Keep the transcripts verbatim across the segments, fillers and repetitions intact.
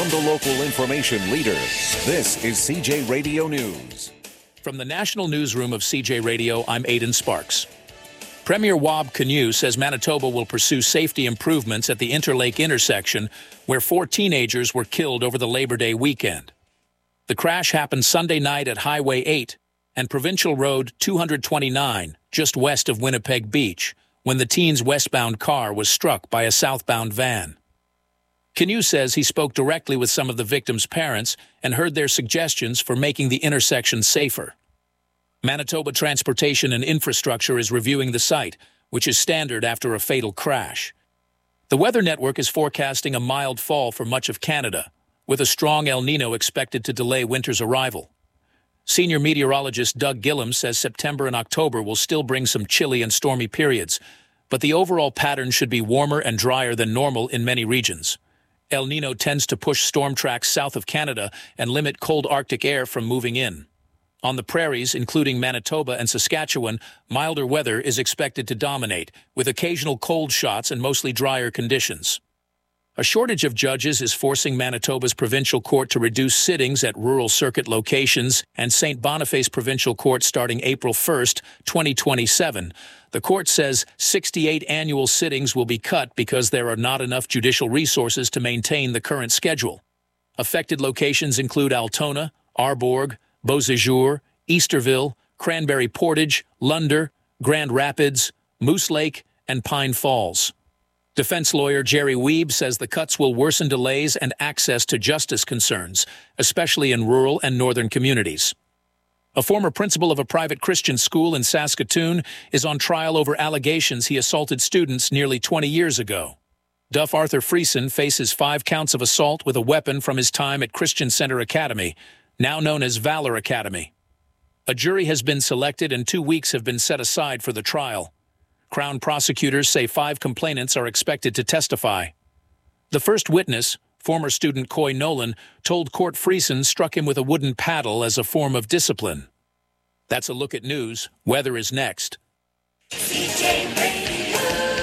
from the local information leader. This is C J Radio News. From the National Newsroom of C J Radio, I'm Aidan Sparks. Premier Wab Kinew says Manitoba will pursue safety improvements at the Interlake intersection, where four teenagers were killed over the Labor Day weekend. The crash happened Sunday night at Highway eight and Provincial Road two twenty-nine, just west of Winnipeg Beach, when the teen's westbound car was struck by a southbound van. Kinew says he spoke directly with some of the victims' parents and heard their suggestions for making the intersection safer. Manitoba Transportation and Infrastructure is reviewing the site, which is standard after a fatal crash. The Weather Network is forecasting a mild fall for much of Canada, with a strong El Nino expected to delay winter's arrival. Senior meteorologist Doug Gillum says September and October will still bring some chilly and stormy periods, but the overall pattern should be warmer and drier than normal in many regions. El Nino tends to push storm tracks south of Canada and limit cold Arctic air from moving in. On the prairies, including Manitoba and Saskatchewan, milder weather is expected to dominate, with occasional cold shots and mostly drier conditions. A shortage of judges is forcing Manitoba's provincial court to reduce sittings at rural circuit locations and Saint Boniface Provincial Court starting April first, twenty twenty-seven. The court says sixty-eight annual sittings will be cut because there are not enough judicial resources to maintain the current schedule. Affected locations include Altona, Arborg, Beauséjour, Easterville, Cranberry Portage, Lunder, Grand Rapids, Moose Lake, and Pine Falls. Defense lawyer Jerry Wiebe says the cuts will worsen delays and access to justice concerns, especially in rural and northern communities. A former principal of a private Christian school in Saskatoon is on trial over allegations he assaulted students nearly twenty years ago. Duff Arthur Friesen faces five counts of assault with a weapon from his time at Christian Center Academy, now known as Valor Academy. A jury has been selected and two weeks have been set aside for the trial. Crown prosecutors say five complainants are expected to testify. The first witness, former student Coy Nolan, told court Friesen struck him with a wooden paddle as a form of discipline. That's a look at news. Weather is next. C J Radio,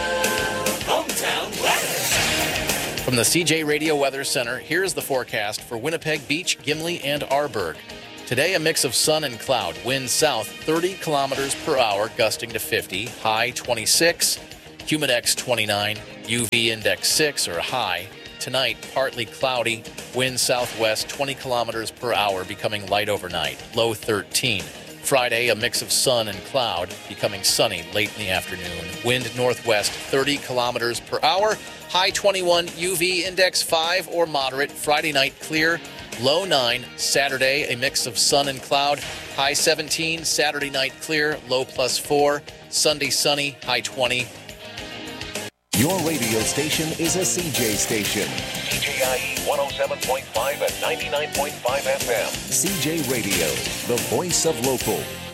hometown weather. From the C J Radio Weather Center, here's the forecast for Winnipeg Beach, Gimli, and Arborg. Today, a mix of sun and cloud. Wind south thirty kilometers per hour, gusting to fifty. High twenty-six. Humidex twenty-nine. U V index six, or high. Tonight, partly cloudy. Wind southwest twenty kilometers per hour, becoming light overnight. Low thirteen. Friday, a mix of sun and cloud, becoming sunny late in the afternoon. Wind northwest thirty kilometers per hour. High twenty-one. U V index five or moderate. Friday night, clear. Low nine. Saturday, a mix of sun and cloud. High seventeen. Saturday night clear. Low plus four. Sunday sunny. High twenty. Your radio station is a C J station. C J I E one oh seven point five and ninety-nine point five F M. C J Radio, the voice of local.